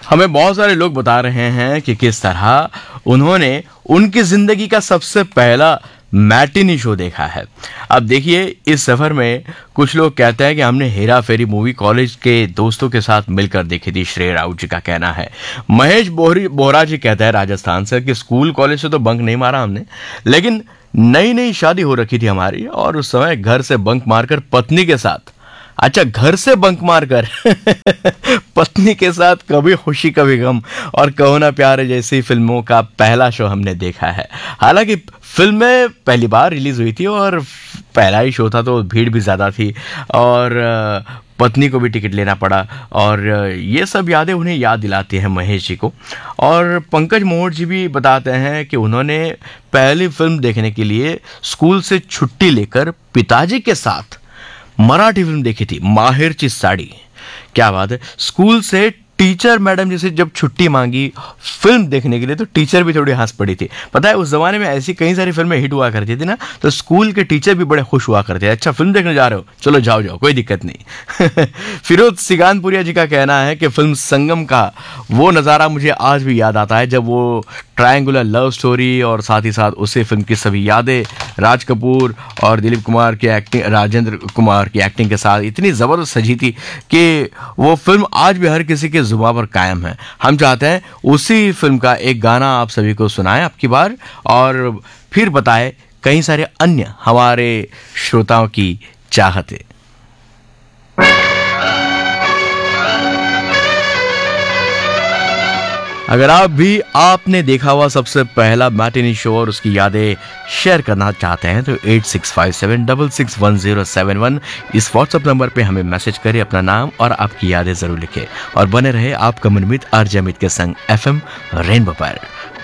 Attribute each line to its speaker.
Speaker 1: हमें बहुत सारे लोग बता रहे हैं कि किस तरह उन्होंने उनकी जिंदगी का सबसे पहला मैटिनी शो देखा है। अब देखिए, इस सफर में कुछ लोग कहते हैं कि हमने हेरा फेरी मूवी कॉलेज के दोस्तों के साथ मिलकर देखी थी। श्रेय राउत जी का कहना है। महेश बोहरा जी कहता है राजस्थान से कि स्कूल कॉलेज से तो बंक नहीं मारा हमने, लेकिन नई नई शादी हो रखी थी हमारी और उस समय घर से बंक मारकर पत्नी के साथ, अच्छा घर से बंक मारकर पत्नी के साथ कभी खुशी कभी गम और कहो ना प्यार जैसी फिल्मों का पहला शो हमने देखा है। हालांकि फिल्में पहली बार रिलीज हुई थी और पहला ही शो था तो भीड़ भी ज़्यादा थी और पत्नी को भी टिकट लेना पड़ा और ये सब यादें उन्हें याद दिलाती हैं महेश जी को। और पंकज मोहर जी भी बताते हैं कि उन्होंने पहली फिल्म देखने के लिए स्कूल से छुट्टी लेकर पिताजी के साथ मराठी फिल्म देखी थी, माहेरची साड़ी। क्या बात है। स्कूल से टीचर मैडम जैसे जब छुट्टी मांगी फिल्म देखने के लिए तो टीचर भी थोड़ी हंस पड़ी थी। पता है उस जमाने में ऐसी कई सारी फिल्में हिट हुआ करती थी ना, तो स्कूल के टीचर भी बड़े खुश हुआ करते थे। अच्छा फिल्म देखने जा रहे हो, चलो जाओ जाओ कोई दिक्कत नहीं। फिरोज सिगानपुरिया जी का कहना है कि फिल्म संगम का वो नज़ारा मुझे आज भी याद आता है जब वो ट्रायंगुलर लव स्टोरी और साथ ही साथ उसी फिल्म की सभी यादें राज कपूर और दिलीप कुमार की एक्टिंग, राजेंद्र कुमार की एक्टिंग के साथ इतनी ज़बरदस्त सजी थी कि वो फिल्म आज भी हर किसी के जुबान पर कायम है। हम चाहते हैं उसी फिल्म का एक गाना आप सभी को सुनाएं अब की बार और फिर बताएं कई सारे अन्य हमारे श्रोताओं की चाहते। अगर आप भी आपने देखा हुआ सबसे पहला मैटिनी शो और उसकी यादें शेयर करना चाहते हैं तो 8657661071 इस व्हाट्सएप नंबर पे हमें मैसेज करें, अपना नाम और आपकी यादें जरूर लिखें और बने रहे आपका मनमीत आरजे अमित के संग FM रेनबो पर।